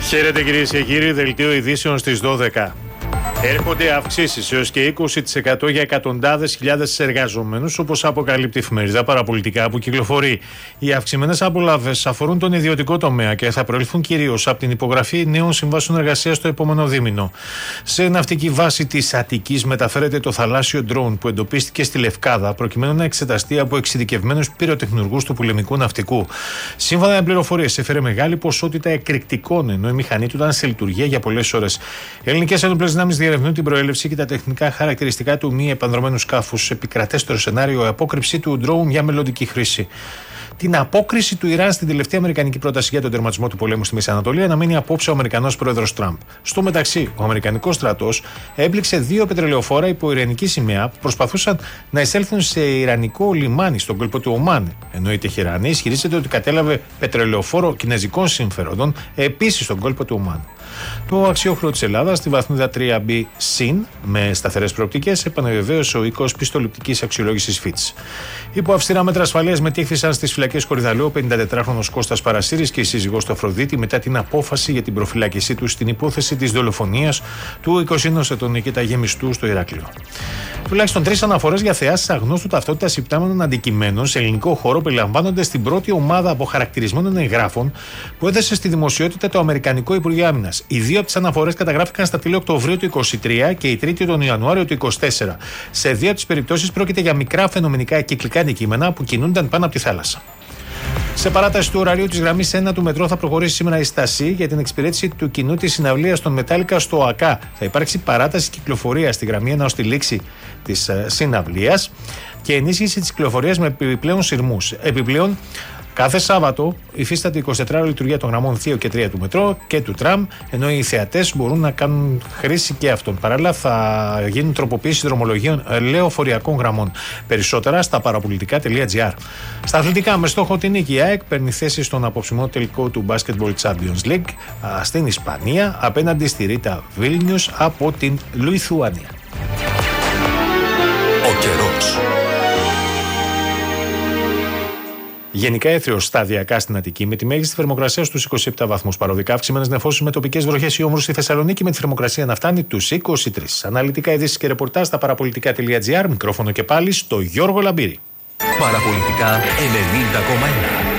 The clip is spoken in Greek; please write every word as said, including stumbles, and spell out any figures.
Χαίρετε κυρίες και κύριοι, δελτίο ειδήσεων στις δώδεκα. Έρχονται αυξήσεις έως και είκοσι τοις εκατό για εκατοντάδες χιλιάδες εργαζομένους, όπως αποκαλύπτει η εφημερίδα Παραπολιτικά που κυκλοφορεί. Οι αυξημένες απολαύες αφορούν τον ιδιωτικό τομέα και θα προελθούν κυρίως από την υπογραφή νέων συμβάσεων εργασίας το επόμενο δίμηνο. Σε ναυτική βάση της Αττικής μεταφέρεται το θαλάσσιο ντρόουν που εντοπίστηκε στη Λευκάδα, προκειμένου να εξεταστεί από εξειδικευμένους πυροτεχνουργούς του πολεμικού ναυτικού. Σύμφωνα με πληροφορίες, έφερε μεγάλη ποσότητα εκρηκτικών, ενώ η μηχανή του ήταν σε λειτουργία για πολλές ώρες. Οι ελληνικές ενόπλες δυνάμεις διερευνούν την προέλευση και τα τεχνικά χαρακτηριστικά του μη επανδρομένου σκάφους. Επικρατέστερο σενάριο, η απόκρυψη του ντρόουν για μελλοντική χρήση. Την απόκριση του Ιράν στην τελευταία αμερικανική πρόταση για τον τερματισμό του πολέμου στη Μέση Ανατολή αναμένει απόψε ο Αμερικανός πρόεδρος Τραμπ. Στο μεταξύ, ο Αμερικανικός στρατός έπληξε δύο πετρελαιοφόρα υπό ιρανική σημαία που προσπαθούσαν να εισέλθουν σε ιρανικό λιμάνι στον κόλπο του Ομάν. Ενώ η Τεχεράνη ισχυρίζεται ότι κατέλαβε πετρελαιοφόρο κινέζικων συμφερόντων επίσης στον κόλπο του Ομάν. Το αξιόχρεο της Ελλάδας στη βαθμίδα τρία μπι συν με σταθερές προοπτικές επαναβεβαίωσε ο οίκος πιστοληπτικής αξιολόγησης Fitch. Υπό αυστηρά μέτρα ασφαλείας μετήχθησαν στις φυλακές Κορυδαλλού ο πενηντατετράχρονος Κώστας Παρασύρης και η σύζυγός του Αφροδίτη μετά την απόφαση για την προφυλάκησή του στην υπόθεση της δολοφονίας του εικοσιενός ετών Νικήτα Γεμιστού στο Ηράκλειο. Τουλάχιστον τρεις αναφορές για θεάσεις αγνώστου ταυτότητας υπτάμενων αντικειμένων σε ελληνικό χώρο περιλαμβάνονται στην πρώτη ομάδα αποχαρακτηρισμένων εγγράφων που έδεσε στη δημοσιότητα το Αμερικανικό Υπουργείο Άμυνας. Οι δύο από τις αναφορές καταγράφηκαν στα τέλη Οκτωβρίου του είκοσι τρία και η τρίτη τον Ιανουάριο του είκοσι τέσσερα. Σε δύο από τις περιπτώσεις πρόκειται για μικρά φαινομενικά κυκλικά αντικείμενα που κινούνταν πάνω από τη θάλασσα. Σε παράταση του ωραρίου της γραμμής ένα του μετρό θα προχωρήσει σήμερα η στασή για την εξυπηρέτηση του κοινού της συναυλίας των Μετάλλικα στο ΟΑΚΑ. Θα υπάρξει παράταση κυκλοφορίας στη γραμμή ένα ως τη λήξη της συναυλίας και ενίσχυση της κυκλοφορίας με επιπλέον σειρμούς. Επιπλέον, κάθε Σάββατο υφίσταται εικοσιτετράωρη λειτουργία των γραμμών δύο και τρία του μετρό και του τραμ, ενώ οι θεατές μπορούν να κάνουν χρήση και αυτών. Παράλληλα, θα γίνουν τροποποίησεις δρομολογίων λεωφοριακών γραμμών. Περισσότερα στα παραπολιτικά τελεία τζι άρ. Στα αθλητικά, με στόχο την νίκη, η ΑΕΚ παίρνει θέση στον απόψιμο τελικό του Basketball Champions League στην Ισπανία απέναντι στη Ρίτα Βίλνιους από την Λιθουανία. Ο καιρός. Γενικά έθριος σταδιακά στην Αττική με τη μέγιστη θερμοκρασία στους είκοσι επτά βαθμούς. Παροδικά αυξημένες νεφώσεις με τοπικές βροχές ή όμορους στη Θεσσαλονίκη με τη θερμοκρασία να φτάνει τους είκοσι τρία. Αναλυτικά ειδήσεις και ρεπορτάζ στα παραπολιτικά τελεία τζι άρ. Μικρόφωνο και πάλι στο Γιώργο Λαμπύρη. Παραπολιτικά ενενήντα κόμμα ένα.